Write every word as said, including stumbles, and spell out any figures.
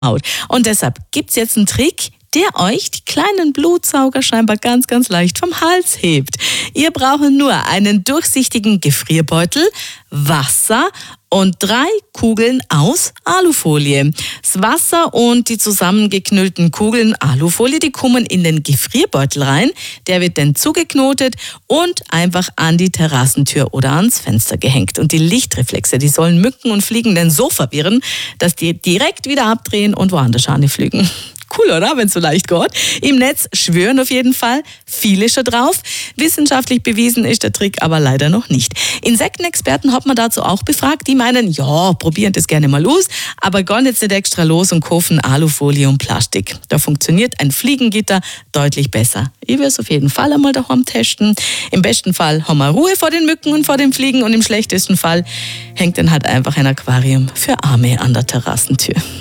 Und deshalb gibt's jetzt einen Trick, der euch die kleinen Blutsauger scheinbar ganz, ganz leicht vom Hals hebt. Ihr braucht nur einen durchsichtigen Gefrierbeutel, Wasser und drei Kugeln aus Alufolie. Das Wasser und die zusammengeknüllten Kugeln Alufolie, die kommen in den Gefrierbeutel rein. Der wird dann zugeknotet und einfach an die Terrassentür oder ans Fenster gehängt. Und die Lichtreflexe, die sollen Mücken und Fliegen dann so verwirren, dass die direkt wieder abdrehen und woanders hinfliegen. Cool, oder? Wenn es so leicht geht. Im Netz schwören auf jeden Fall viele schon drauf. Wissenschaftlich bewiesen ist der Trick aber leider noch nicht. Insektenexperten hat man dazu auch befragt. Die meinen, ja, probieren das gerne mal aus, aber gehen jetzt nicht extra los und kaufen Alufolie und Plastik. Da funktioniert ein Fliegengitter deutlich besser. Ich will es auf jeden Fall einmal daheim testen. Im besten Fall haben wir Ruhe vor den Mücken und vor den Fliegen und im schlechtesten Fall hängt dann halt einfach ein Aquarium für Arme an der Terrassentür.